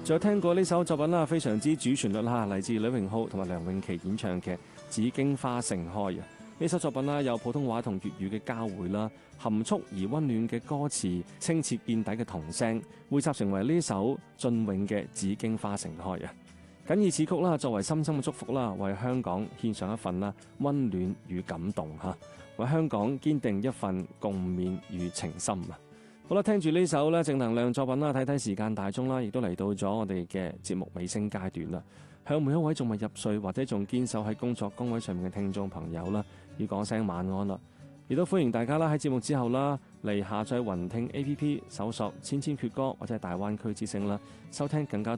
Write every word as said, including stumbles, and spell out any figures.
仲有聽過呢首作品啦，非常之主旋律啦，嚟自呂榮浩同埋梁詠琪演唱嘅《紫荊花盛開》啊！呢首作品啦，有普通話同粵語嘅交匯啦，含蓄而溫暖嘅歌詞，清澈見底嘅童聲，匯集成為呢首雋永嘅《紫荊花盛開》啊！謹以此曲啦，作為深深嘅祝福啦，為香港獻上一份啦溫暖與感動吓，為香港堅定一份共勉與情深啊！好啦，聽住呢首咧正能量作品啦，睇睇時間大鐘啦，亦都嚟到咗我哋嘅節目尾聲階段啦。向每一位仲未入睡或者仲堅守喺工作崗位上面嘅聽眾朋友啦，要講聲晚安啦。亦都歡迎大家啦喺節目之後啦嚟下載雲聽 A P P， 搜索千千闕歌或者係大灣區之聲啦，收聽更加多